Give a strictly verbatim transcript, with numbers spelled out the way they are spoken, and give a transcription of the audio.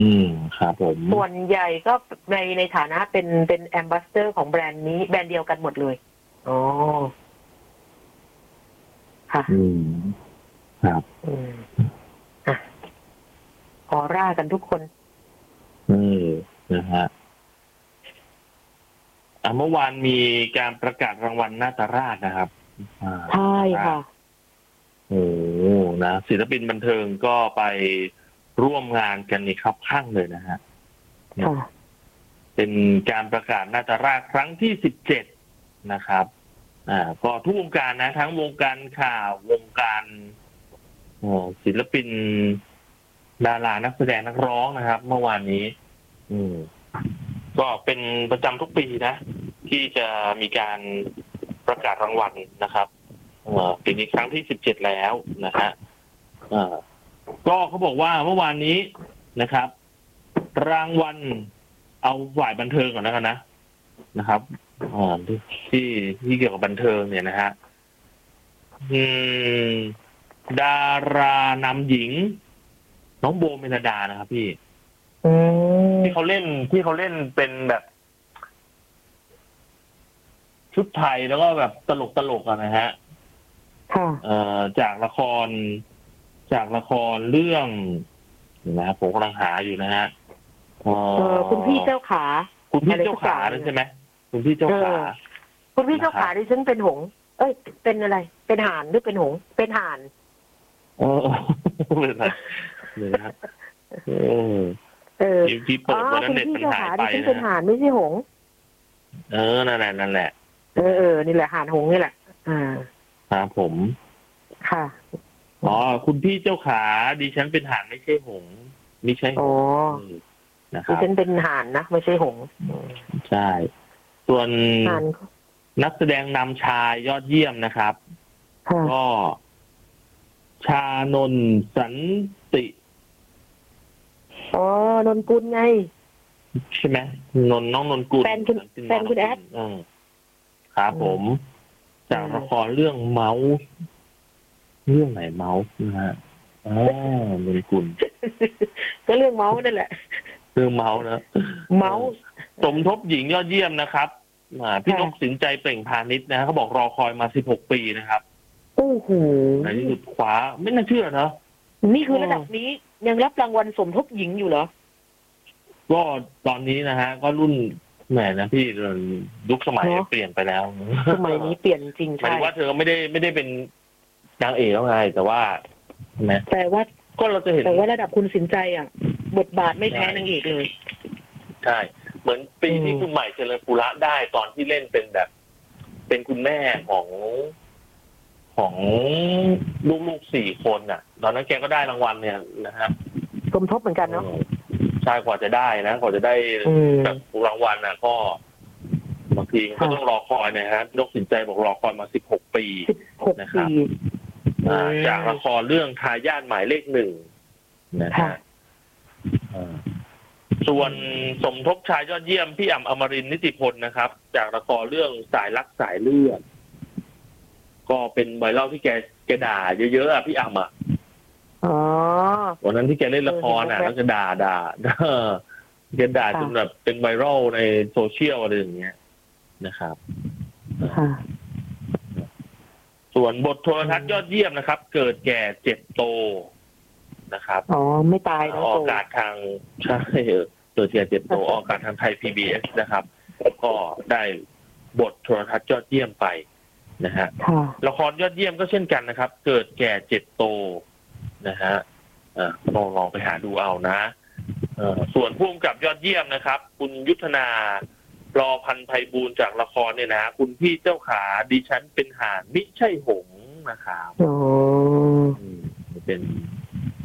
อืมครับผมส่วนใหญ่ก็ในในฐานะเป็นเป็นแอมบาสเดอร์ของแบรนด์นี้แบรนด์เดียวกันหมดเลยอ๋อค่ะอืมครับอืมอ่ะออร่ากันทุกคนเออนะฮะอ่ะเมื่อวานมีการประกาศรางวัลนาตราชนะครับอ่าใช่ค่ะโอ้นะศิลปินบันเทิงก็ไปร่วมงานกันนี่ครับข้างเลยนะฮะค่ะเป็นการประกาศนาตราชครั้งที่สิบเจ็ดนะครับอ่าก็ทุกวงการนะทั้งวงการข่าววงการเอ่อศิลปินดารานักแสดงนักร้องนะครับ เมื่อวานนี้ อืมก็เป็นประจำทุกปีนะ ที่จะมีการประกาศรางวัลนะครับเอ่อปีนี้ครั้งที่สิบเจ็ดแล้วนะฮะเอ่อก็เขาบอกว่าเมื่อวานนี้นะครับ รางวัลเอาฝ่ายบันเทิงก่อนแล้วกันนะนะครับอ่าที่ที่เกี่ยวกับบันเทิงเนี่ยนะฮะอืมดารานำหญิง น้องโบเมลดานะครับพี่อืมที่เขาเล่นที่เขาเล่นเป็นแบบ ชุดไทยแล้วก็แบบตลกตลกอะนะฮะค่ะเอ่อจากละครจากละครเรื่องนะครับผมกำลังหาอยู่นะฮะเอ่เออคุณพี่เจ้าขาคุณพี่อะไรเจ้าสักอขาย่างนั่นใช่ไหมคุณพี่เจ้าขาเออ คุณพี่เจ้าขานะครับดิฉันเป็นหงส์เอ้ย เป็นอะไร เป็นห่านหรือเป็นหงส์เป็นห่านเออเป็นไรเลยนะครับเออเออที่ที่อ๋เปิอดวันนั้คุนณเน็ตพี่มันเจ้าหายขาไปดิฉันนะเป็นฮะห่านไม่ใช่หงส์เออนั่นแหละนั่นแหละเออเออนี่แหละห่านหงส์นี่แหละ อ่าครับผมค่ะอ๋อคุณพี่เจ้าขาดิฉันเป็นห่านไม่ใช่หงส์ไม่ใช่หอ๋องส์นะคดิรับฉันเป็นห่านนะไม่ใช่หงส์อืมใช่ ส่วนห่านนักแสดงนำชายยอดเยี่ยมนะครับค่ะก็ชานนท์สันติอ๋อนนกุลไงใช่ไหมนนท์น้องนนกุลแฟนคุณสัติแฟนคุณแอดอืมครับผม จากละครเรื่องเมาส์เรื่องไหนเมาส์นะฮะอ๋อนนกุลก็เรื่องเมาส์นั่นแหละเรื่องเมาส์นะเมาส์สมทบหญิงยอดเยี่ยมนะครับอ่าพี่นค่ะกสินใจเปล่งพาณิชย์นะเขาบอกรอคอยมาสิบหกปีนะครับโอ้โหในที่สุดคว้าไม่น่าเชื่อเนอะนี่คือระดับนี้ยังรับรางวัลสมทบหญิงอยู่เหรอก็ตอนนี้นะฮะ ก็รุ่นแหมนะพี่ยุคสมัยเนอะเปลี่ยนไปแล้วสมัยนี้เปลี่ยนจริงหมายใช่ถึงว่าเธอไม่ได้ไม่ได้เป็นนางเอกแล้วไง แต่ว่าใช่ไหมแต่ว่าก็เราจะเห็นแต่ว่าระดับคุณสินใจอ่ะ บทบาทไม่แพ้นางเอกเลยใช่เหมือนปีที่อืมคุณใหม่เจริญปุระได้ตอนที่เล่นเป็นแบบ เป็นคุณแม่ของของลูกๆสี่คนน่ะ ตอนนั้นแกก็ได้รางวัลเนี่ยนะฮะสมทบเหมือนกันเนาะใช่กว่าจะได้นะกว่าจะได้อืมแบบรางวัลน่ะ ก็บางทีก็ต้องรอคอยนะฮะนกสินใจบอกรอคอยมาสิบหกปีสิบหกนะครับปีอ่าอืมจากละครเรื่องทายาทหมายเลขหนึ่งนะค่ะฮะอ่าส่วนสมทบชายยอดเยี่ยมพี่อ่ำอมรินทร์นิติพลนะครับ จากละครเรื่องสายรักสายเลือดก็เป็นไวรัลที่แกแกด่าเยอะๆอ่ะพี่อ่ำอ่ะอ๋อวันนั้นที่แกเล่นละครอ่ะเออเห็นไหมแล้วจะด่าด่า แกด่าจนแบบเป็นไวรัลในโซเชียลอะไรอย่างเงี้ยนะครับค่ะส่วนบทโทรทัศน์ยอดเยี่ยมนะครับ เกิดแก่เจ็บโตนะครับอ๋อ ไม่ตายนะออกโตอากาศทางใช่เกิดแก่เจ็บโตออกอากาศทางไทย พี บี เอส นะครับแล้วก็ได้บทโทรทัศน์ยอดเยี่ยมไปนะฮะค่ะละครยอดเยี่ยมก็เช่นกันนะครับ เกิดแก่เจ็บโตนะฮะอ่าลองลองไปหาดูเอานะเอ่อส่วนผู้กำกับยอดเยี่ยมนะครับ คุณยุทธนารอพันธ์ไพบูลย์จากละครเนี่ยนะคุณพี่เจ้าขาดิฉันเป็นห่านมิใช่หงส์นะครับอ๋ออืมเป็น